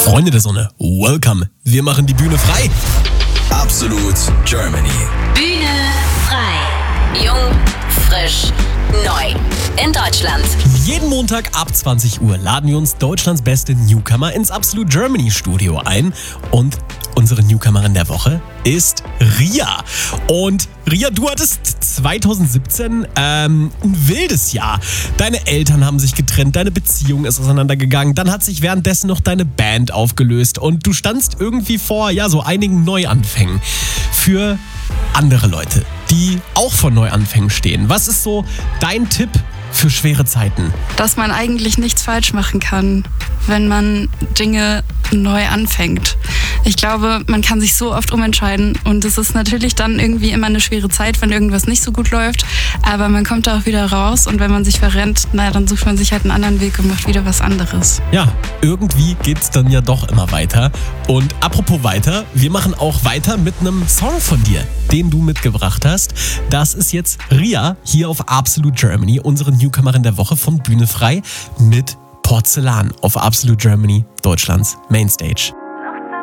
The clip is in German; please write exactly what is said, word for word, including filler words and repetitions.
Freunde der Sonne, welcome. Wir machen die Bühne frei. Absolut Germany. Bühne frei. Jung, frisch, neu. In Deutschland. Jeden Montag ab zwanzig Uhr laden wir uns Deutschlands beste Newcomer ins Absolut Germany Studio ein. Und unsere Newcomerin der Woche ist Ria. Und Ria, du hattest zwanzig siebzehn ähm, ein wildes Jahr. Deine Eltern haben sich getrennt, deine Beziehung ist auseinandergegangen. Dann hat sich währenddessen noch deine Band aufgelöst. Und du standst irgendwie vor, ja, so einigen Neuanfängen. Für andere Leute, die auch vor Neuanfängen stehen. Was ist so dein Tipp für schwere Zeiten? Dass man eigentlich nichts falsch machen kann, wenn man Dinge neu anfängt. Ich glaube, man kann sich so oft umentscheiden und es ist natürlich dann irgendwie immer eine schwere Zeit, wenn irgendwas nicht so gut läuft, aber man kommt da auch wieder raus und wenn man sich verrennt, naja, dann sucht man sich halt einen anderen Weg und macht wieder was anderes. Ja, irgendwie geht's dann ja doch immer weiter. Und apropos weiter, wir machen auch weiter mit einem Song von dir, den du mitgebracht hast. Das ist jetzt Ria hier auf Absolut Germany, unsere Newcomerin der Woche von Bühne frei mit Porzellan auf Absolut Germany, Deutschlands Mainstage.